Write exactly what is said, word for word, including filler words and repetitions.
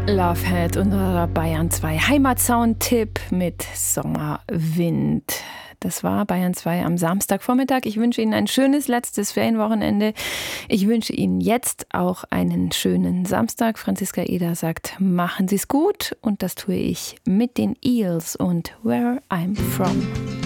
Lovehead unter Bayern zwei Heimatsound-Tipp mit Sommerwind. Das war Bayern zwei am Samstagvormittag. Ich wünsche Ihnen ein schönes letztes Ferienwochenende. Ich wünsche Ihnen jetzt auch einen schönen Samstag. Franziska Eder sagt, machen Sie es gut. Und das tue ich mit den Eels und Where I'm From.